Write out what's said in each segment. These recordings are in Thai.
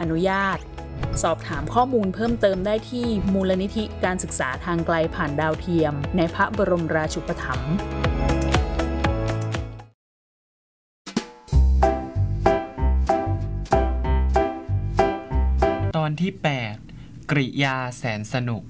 นุญาตสอบถามข้อมูลเพิ่มเติมได้ที่มูลนิธิการศึกษาทางไกลผ่านดาวเทียมในพระบรมราชูปถัมภ์ตอนที่ 8 กริยาแสนสนุก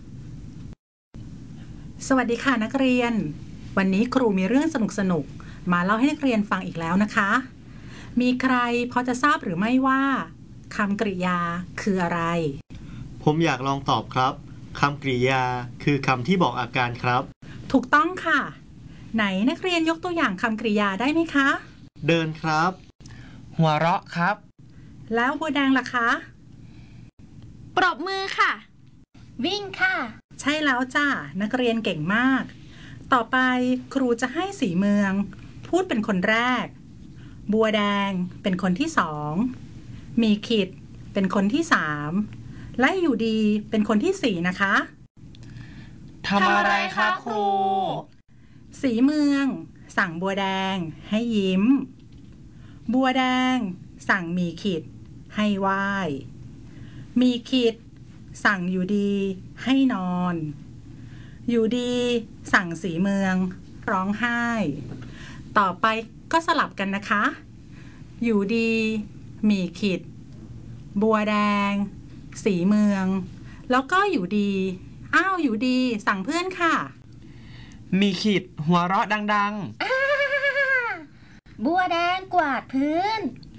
สวัสดีค่ะนักเรียนวันนี้ครูมีเรื่องสนุกมาเล่าให้นักเรียนฟังอีกแล้วนะคะมีใครพอจะทราบหรือไม่ว่าคำกริยาคืออะไรผมอยากลองตอบครับคำกริยาคือคำที่บอกอาการครับถูกต้องค่ะไหนนักเรียนยกตัวอย่างคำกริยาได้ไหมคะเดินครับหัวเราะครับแล้วบัวแดงล่ะคะปรบมือค่ะวิ่งค่ะใช่แล้วจ้านักเรียนเก่งมากต่อไปครูจะให้สีเมืองพูดเป็นคนแรกบัวแดงเป็นคนที่2มีขิดเป็นคนที่3และอยู่ดีเป็นคนที่4นะคะทำอะไรคะครูสีเมืองสั่งบัวแดงให้ยิ้มบัวแดงสั่งมีขิดให้ไหว้มีขิดสั่งอยู่ดีให้นอนอยู่ดีสั่งสีเมืองร้องไห้ต่อไปก็สลับกันนะคะอยู่ดีมีขิดบัวแดงสีเมืองแล้วก็อยู่ดีอยู่ดีสั่งเพื่อนค่ะมีขิดหัวเราะดังๆบัวแดงกวาดพื้น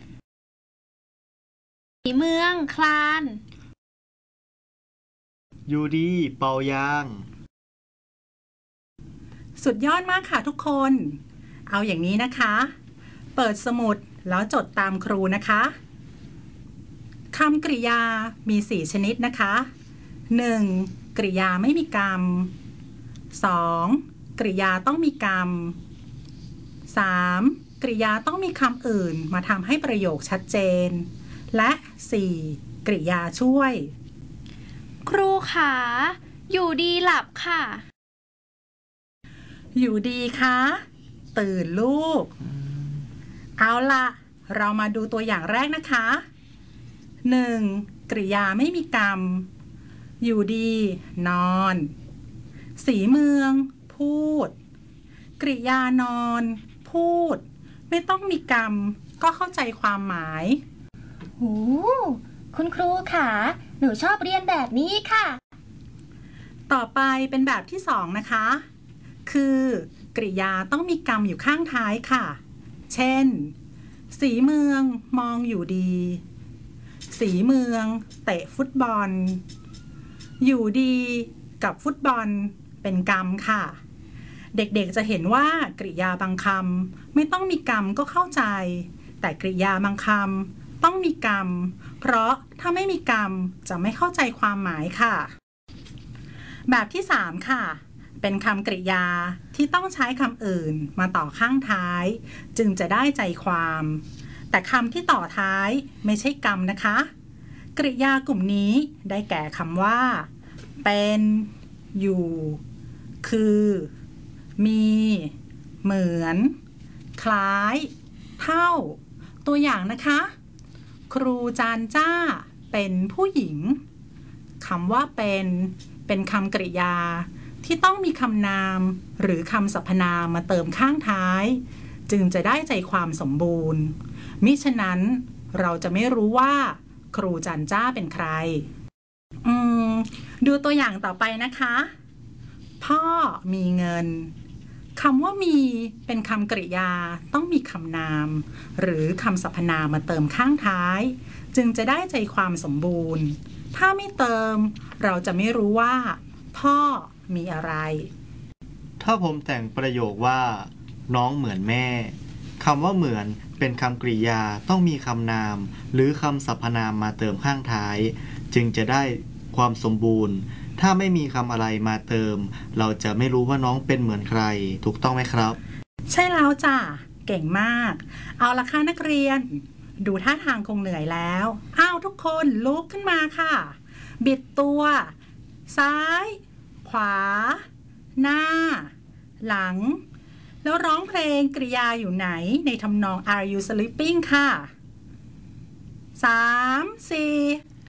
สีเมืองคลานอยู่ดีเป่ายางสุดยอดมากค่ะทุกคนเอาอย่างนี้นะคะเปิดสมุดแล้วจดตามครูนะคะคำกริยามี4ชนิดนะคะ 1. กริยาไม่มีกรรม 2. กริยาต้องมีกรรม 3. กริยาต้องมีคำอื่นมาทำให้ประโยคชัดเจนและ 4. กริยาช่วยครูขาอยู่ดีหลับค่ะอยู่ดีคะตื่นลูกเอาล่ะเรามาดูตัวอย่างแรกนะคะ 1. กริยาไม่มีกรรมอยู่ดีนอนสีเมืองพูดกริยานอนพูดไม่ต้องมีกรรมก็เข้าใจความหมายคุณครูค่ะหนูชอบเรียนแบบนี้ค่ะต่อไปเป็นแบบที่2นะคะคือกริยาต้องมีกรรมอยู่ข้างท้ายค่ะเช่นสีเมืองมองอยู่ดีสีเมืองเตะฟุตบอลอยู่ดีกับฟุตบอลเป็นกรรมค่ะเด็กๆจะเห็นว่ากริยาบางคำไม่ต้องมีกรรมก็เข้าใจแต่กริยาบางคำต้องมีกรรมเพราะถ้าไม่มีกรรมจะไม่เข้าใจความหมายค่ะแบบที่3ค่ะเป็นคำกริยาที่ต้องใช้คำอื่นมาต่อข้างท้ายจึงจะได้ใจความแต่คำที่ต่อท้ายไม่ใช่กรรมนะคะกริยากลุ่มนี้ได้แก่คำว่าเป็นอยู่คือมีเหมือนคล้ายเท่าตัวอย่างนะคะครูจานจ้าเป็นผู้หญิงคำว่าเป็นคำกริยาที่ต้องมีคำนามหรือคำสรรพนามมาเติมข้างท้ายจึงจะได้ใจความสมบูรณ์มิฉะนั้นเราจะไม่รู้ว่าครูจันจ้าเป็นใครดูตัวอย่างต่อไปนะคะพ่อมีเงินคำว่ามีเป็นคำกริยาต้องมีคำนามหรือคำสรรพนามมาเติมข้างท้ายจึงจะได้ใจความสมบูรณ์ถ้าไม่เติมเราจะไม่รู้ว่าพ่อมีอะไรถ้าผมแต่งประโยคว่าน้องเหมือนแม่คำว่าเหมือนเป็นคำกริยาต้องมีคำนามหรือคำสรรพนามมาเติมข้างท้ายจึงจะได้ความสมบูรณ์ถ้าไม่มีคำอะไรมาเติมเราจะไม่รู้ว่าน้องเป็นเหมือนใครถูกต้องไหมครับใช่แล้วจ้ะเก่งมากเอาละค่ะนักเรียนดูท่าทางคงเหนื่อยแล้วทุกคนลุกขึ้นมาค่ะบิดตัวซ้ายขวาหน้าหลังแล้วร้องเพลงกริยาอยู่ไหนในทำนอง Are you sleeping ค่ะ 3 4